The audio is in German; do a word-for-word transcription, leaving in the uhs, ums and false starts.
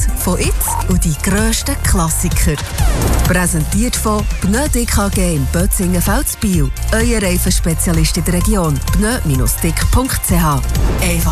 Hits von jetzt und die grössten Klassiker. Präsentiert von Pneu D K G in Bötzingen-Veldsbiel. Euer Reifenspezialist in der Region. pneu Bindestrich dick punkt c h. Einfach